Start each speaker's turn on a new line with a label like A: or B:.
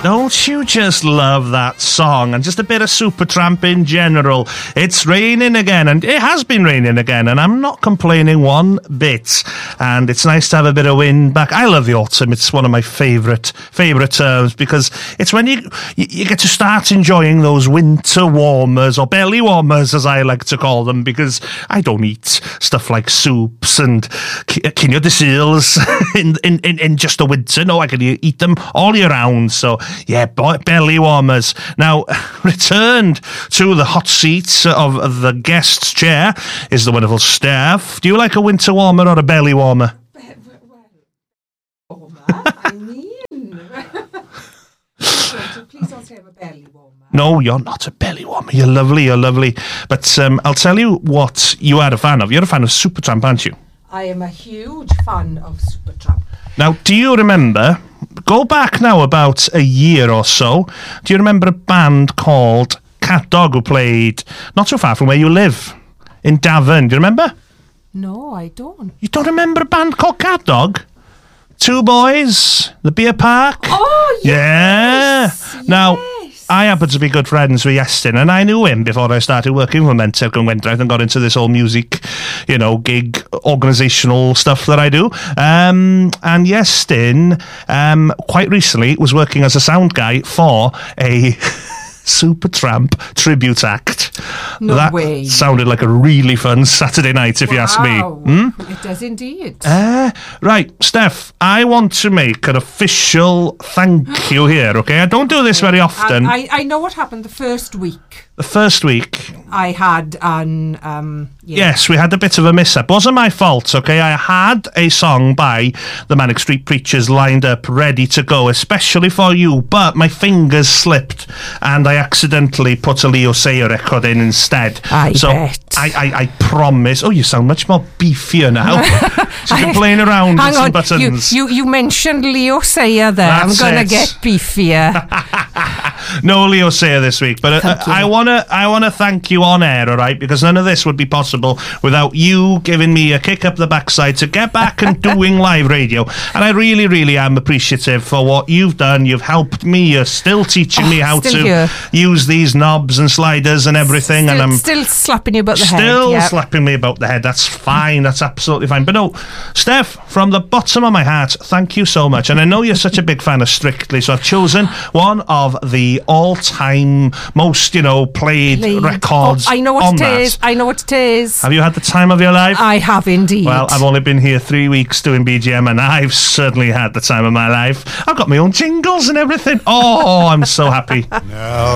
A: Don't you just love that song? And just a bit of Supertramp in general. It's raining again, and it has been raining again, and I'm not complaining one bit. And it's nice to have a bit of wind back. I love the autumn. It's one of my favourite terms, because it's when you get to start enjoying those winter warmers, or belly warmers as I like to call them, because I don't eat stuff like soups and cinio de seals in just the winter. No, I can eat them all year round. So yeah, belly warmers. Now, returned to the hot seat of the guest's chair is the wonderful Steph. Do you like a winter warmer or a belly warmer?
B: I mean, please don't say I'm a belly warmer.
A: No, you're not a belly warmer. You're lovely. But I'll tell you what you are a fan of. You're a fan of Supertramp, aren't you?
B: I am a huge fan of Supertramp.
A: Now, do you remember, go back now about a year or so, do you remember a band called Cat Dog who played not so far from where you live, in Davern? Do you remember?
B: No, I don't.
A: You don't remember a band called Cat Dog? Two boys, the beer park?
B: Oh, yes!
A: Yeah! Now, I happen to be good friends with Iestyn, and I knew him before I started working for Mentec and went out and got into this whole music, gig, organisational stuff that I do. And Iestyn, quite recently, was working as a sound guy for a Supertramp tribute act.
B: No
A: that
B: way.
A: Sounded like a really fun Saturday night, if you ask me.
B: It does indeed.
A: Right, Steph, I want to make an official thank you here, okay? I don't do this very often.
B: I know what happened the first week.
A: The first week,
B: I had an
A: yes, we had a bit of a mishap. Wasn't my fault, okay? I had a song by the Manic Street Preachers lined up, ready to go, especially for you, but my fingers slipped and I accidentally put a Leo Sayer record in instead.
B: I bet.
A: I promise. Oh, you sound much more beefier now. She's been playing around with some buttons.
B: You mentioned Leo Sayer there.
A: That's
B: I'm going
A: it.
B: to get beefier.
A: No Leo Sayer this week, but I wanna thank you on air, all right? Because none of this would be possible without you giving me a kick up the backside to get back and doing live radio. And I really, really am appreciative for what you've done. You've helped me. You're still teaching me how to use these knobs and sliders and everything.
B: Still,
A: and I'm
B: still slapping you about the head.
A: Still slapping me about the head. That's fine. That's absolutely fine. But no, Steph, from the bottom of my heart, thank you so much. And I know you're such a big fan of Strictly, so I've chosen one of the all-time most, played records.
B: I know what it is. I know what it is.
A: Have you had the time of your life?
B: I have indeed.
A: Well, I've only been here 3 weeks doing BGM, and I've certainly had the time of my life. I've got my own jingles and everything. Oh, I'm so happy. No.